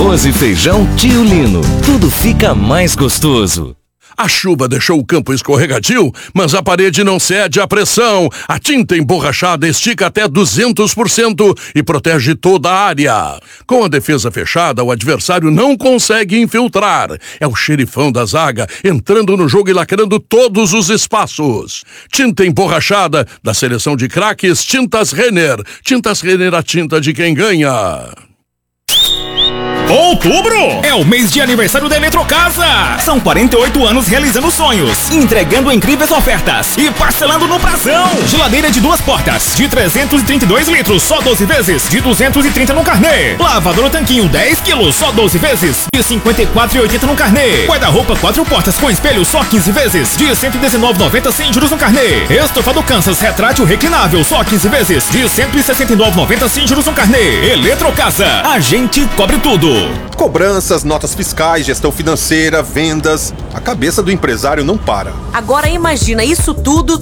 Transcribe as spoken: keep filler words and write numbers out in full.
Arroz e feijão Tio Lino. Tudo fica mais gostoso. A chuva deixou o campo escorregadio, mas a parede não cede à pressão. A tinta emborrachada estica até duzentos por cento e protege toda a área. Com a defesa fechada, o adversário não consegue infiltrar. É o xerifão da zaga entrando no jogo e lacrando todos os espaços. Tinta emborrachada da seleção de craques Tintas Renner. Tintas Renner, a tinta de quem ganha. Outubro é o mês de aniversário da Eletrocasa. São quarenta e oito anos realizando sonhos, entregando incríveis ofertas e parcelando no prazão. Geladeira de duas portas, de trezentos e trinta e dois litros, só doze vezes, de duzentos e trinta no carnê. Lavadora Tanquinho dez quilos, só doze vezes, de cinquenta e quatro reais e oitenta no carnê. Guarda-roupa quatro portas com espelho, só quinze vezes, de cento e dezenove reais e noventa centavos sem juros no carnê. Estofado Kansas retrátil reclinável, só quinze vezes, de cento e sessenta e nove reais e noventa centavos sem juros no carnê. Eletrocasa, a gente cobre tudo. Cobranças, notas fiscais, gestão financeira, vendas. A cabeça do empresário não para. Agora imagina isso tudo